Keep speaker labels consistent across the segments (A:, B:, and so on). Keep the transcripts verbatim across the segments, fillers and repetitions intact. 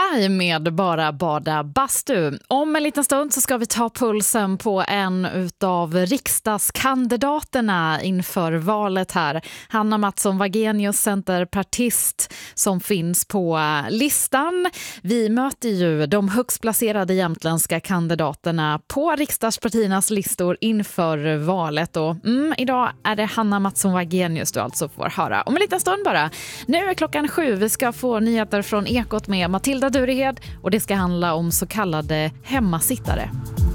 A: Sky med Bara bada bastu. Om en liten stund så ska vi ta pulsen på en utav riksdagskandidaterna inför valet här. Hanna Mattsson Wagenius, centerpartist som finns på listan. Vi möter ju de högst placerade jämtländska kandidaterna på riksdagspartiernas listor inför valet. Och mm, idag är det Hanna Mattsson Wagenius du alltså får höra. Om en liten stund bara. Nu är klockan sju. Vi ska få nyheter från Ekot med Matilda Durehed och det ska handla om så kallade hemmasittare.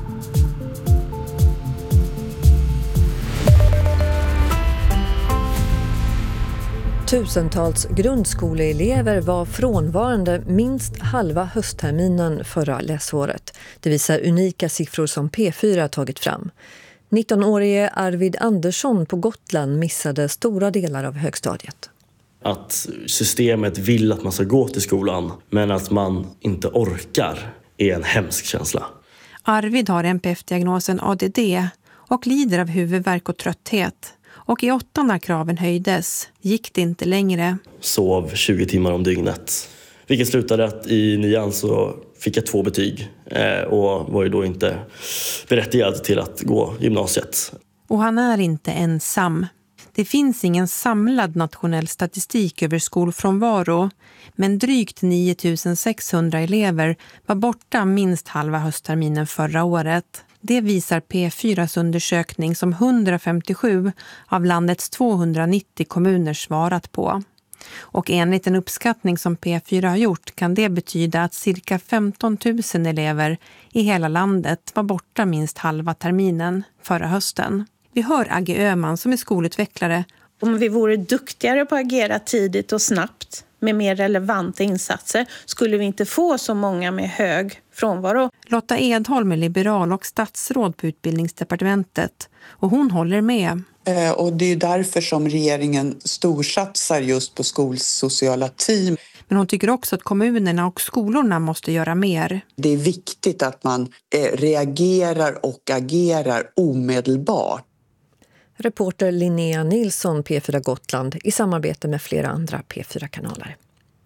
B: Tusentals grundskoleelever var frånvarande minst halva höstterminen förra läsåret. Det visar unika siffror som P fyra tagit fram. nittonårige Arvid Andersson på Gotland missade stora delar av högstadiet.
C: Att systemet vill att man ska gå till skolan men att man inte orkar är en hemsk känsla.
D: Arvid har N P F-diagnosen A D D och lider av huvudvärk och trötthet. Och i åttan när kraven höjdes gick det inte längre.
C: Sov tjugo timmar om dygnet. Vilket slutade att i nian så fick jag två betyg och var ju då inte berättigad till att gå gymnasiet.
D: Och han är inte ensam. Det finns ingen samlad nationell statistik över skolfrånvaro, men drygt nio tusen sexhundra elever var borta minst halva höstterminen förra året. Det visar P fyras undersökning som hundrafemtiosju av landets tvåhundranittio kommuner svarat på. Och enligt en uppskattning som P fyra har gjort kan det betyda att cirka femton tusen elever i hela landet var borta minst halva terminen förra hösten. Vi hör Agge Öhman som är skolutvecklare.
E: Om vi vore duktigare på att agera tidigt och snabbt med mer relevanta insatser skulle vi inte få så många med hög frånvaro.
D: Lotta Edholm är liberal och statsråd på utbildningsdepartementet och hon håller med.
F: Eh, och det är därför som regeringen storsatsar just på skolsociala team.
D: Men hon tycker också att kommunerna och skolorna måste göra mer.
F: Det är viktigt att man eh, reagerar och agerar omedelbart.
B: Reporter Linnea Nilsson, P fyra Gotland, i samarbete med flera andra P fyra-kanaler.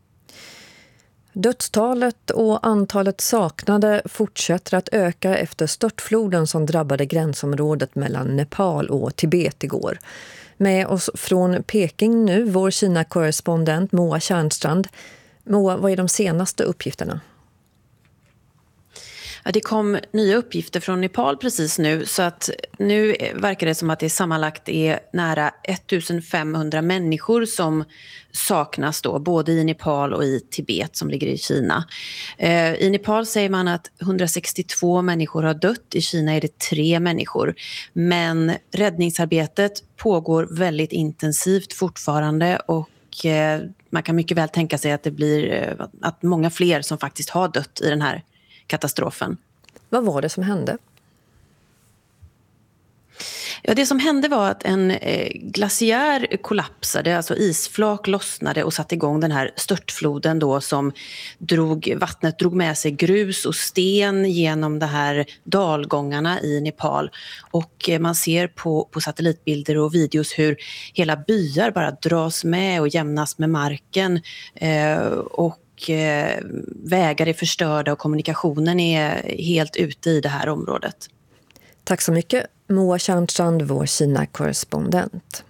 B: Dödstalet och antalet saknade fortsätter att öka efter störtfloden som drabbade gränsområdet mellan Nepal och Tibet igår. Med oss från Peking nu, vår Kina-korrespondent Moa Tjärnstrand. Moa, vad är de senaste uppgifterna?
G: Ja, det kom nya uppgifter från Nepal precis nu, så att nu verkar det som att det sammanlagt är nära femtonhundra människor som saknas då, både i Nepal och i Tibet som ligger i Kina. Eh, I Nepal säger man att hundrasextiotvå människor har dött, i Kina är det tre människor. Men räddningsarbetet pågår väldigt intensivt fortfarande och eh, man kan mycket väl tänka sig att det blir eh, att många fler som faktiskt har dött i den här katastrofen.
B: Vad var det som hände?
G: Ja, det som hände var att en eh, glaciär kollapsade, alltså isflak lossnade och satte igång den här störtfloden då som drog, vattnet drog med sig grus och sten genom de här dalgångarna i Nepal. Och eh, man ser på, på satellitbilder och videos hur hela byar bara dras med och jämnas med marken eh, och vägar är förstörda och kommunikationen är helt ute i det här området.
B: Tack så mycket, Moa Tjärnstrand, vår Kina-korrespondent.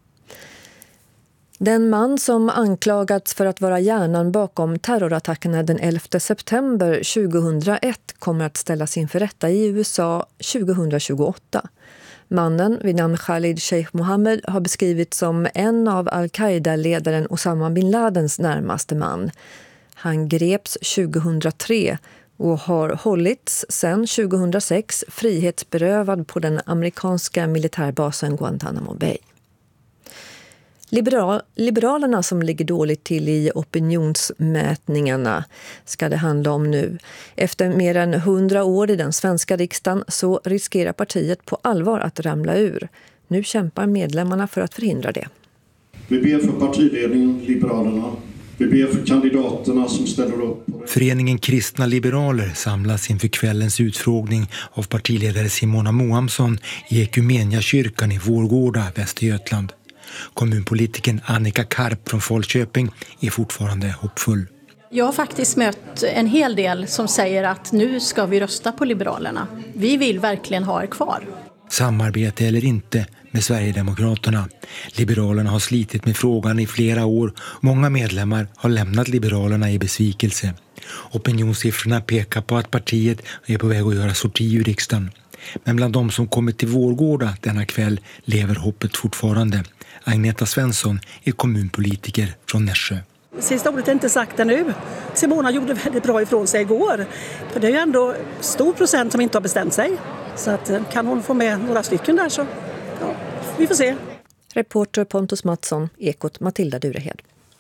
B: Den man som anklagats för att vara hjärnan bakom terrorattackerna den elfte september tjugohundraett kommer att ställas inför rätta i U S A tjugohundratjugoåtta. Mannen vid namn Khalid Sheikh Mohammed har beskrivits som en av al-Qaida-ledaren Osama bin Ladens närmaste man. Han greps tjugohundratre och har hållits sedan tjugohundrasex frihetsberövad på den amerikanska militärbasen Guantanamo Bay. Liberal, Liberalerna som ligger dåligt till i opinionsmätningarna ska det handla om nu. Efter mer än hundra år i den svenska riksdagen så riskerar partiet på allvar att ramla ur. Nu kämpar medlemmarna för att förhindra det.
H: Vi ber för partiledningen Liberalerna. Vi ber för kandidaterna som ställer upp.
I: Föreningen Kristna Liberaler samlas inför kvällens utfrågning av partiledare Simona Mohamsson i Ekumeniakyrkan i Vårgårda, Västergötland. Kommunpolitiken Annika Karp från Folköping är fortfarande hoppfull.
J: Jag har faktiskt mött en hel del som säger att nu ska vi rösta på Liberalerna. Vi vill verkligen ha er kvar.
I: Samarbete eller inte med Sverigedemokraterna. Liberalerna har slitit med frågan i flera år. Många medlemmar har lämnat Liberalerna i besvikelse. Opinionssiffrorna pekar på att partiet är på väg att göra sorti ur riksdagen. Men bland de som kommit till Vårgårda denna kväll lever hoppet fortfarande. Agneta Svensson är kommunpolitiker från Nässjö.
K: Sista ordet är inte sagt ännu. Simona gjorde väldigt bra ifrån sig igår. För det är ju ändå stor procent som inte har bestämt sig. Så att, kan hon få med några stycken där så ja, vi får se.
B: Reporter Pontus Mattsson, Ekot Matilda Durehed.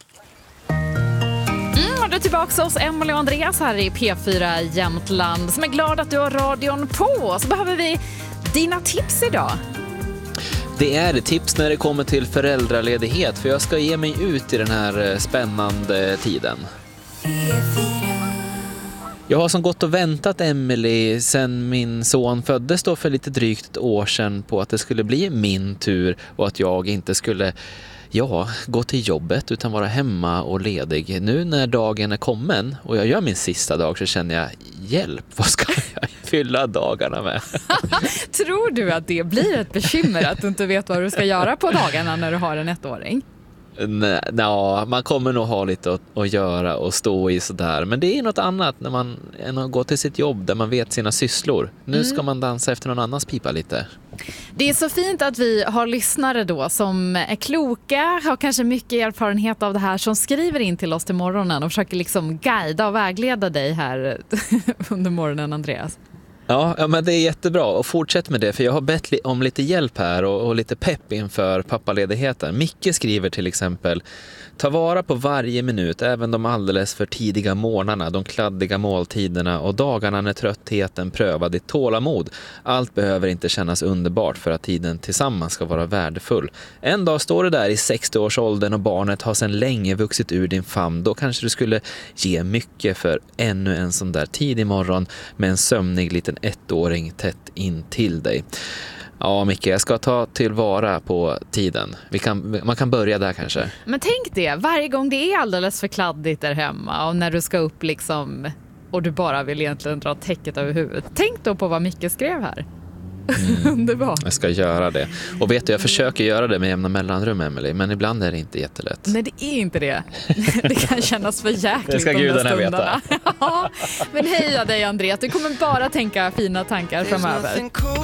A: Mm, och då tillbaka hos Emily och Andreas här i P fyra Jämtland som är glad att du har radion på. Så behöver vi dina tips idag.
L: Det är tips när det kommer till föräldraledighet, för jag ska ge mig ut i den här spännande tiden. Jag har som gått och väntat, Emily, sen min son föddes då för lite drygt ett år sedan på att det skulle bli min tur och att jag inte skulle ja, gå till jobbet utan vara hemma och ledig. Nu när dagen är kommen och jag gör min sista dag så känner jag, hjälp, vad ska jag fylla dagarna med?
A: Tror du att det blir ett bekymmer att du inte vet vad du ska göra på dagarna när du har en ettåring?
L: Nej, ja, man kommer nog ha lite att, att göra och stå i sådär. Men det är något annat när man än att gå till sitt jobb där man vet sina sysslor. Nu ska man dansa efter någon annans pipa lite.
A: Det är så fint att vi har lyssnare då som är kloka, har kanske mycket erfarenhet av det här, som skriver in till oss till morgonen och försöker liksom guida och vägleda dig här under morgonen, Andreas.
L: Ja, ja, men det är jättebra och fortsätt med det, för jag har bett li- om lite hjälp här och, och lite pepp inför pappaledigheten. Micke skriver till exempel: ta vara på varje minut, även de alldeles för tidiga morgnarna, de kladdiga måltiderna och dagarna när tröttheten prövar ditt tålamod. Allt behöver inte kännas underbart för att tiden tillsammans ska vara värdefull. En dag står du där i sextio-årsåldern och barnet har sedan länge vuxit ur din famn. Då kanske du skulle ge mycket för ännu en sån där tidig morgon med en sömnig liten ettåring tätt in till dig. Ja, Micke, jag ska ta tillvara på tiden. Vi kan, man kan börja där kanske.
A: Men tänk det, varje gång det är alldeles för kladdigt där hemma och när du ska upp liksom och du bara vill egentligen dra täcket över huvudet. Tänk då på vad Micke skrev här. Mm. Underbart.
L: Jag ska göra det. Och vet du, jag försöker göra det med jämna mellanrum, Emily, men ibland är det inte jättelätt.
A: Nej, det är inte det. Det kan kännas för jäkligt.
L: Det ska gudarna veta.
A: Ja, men heja dig, André. Du kommer bara tänka fina tankar framöver.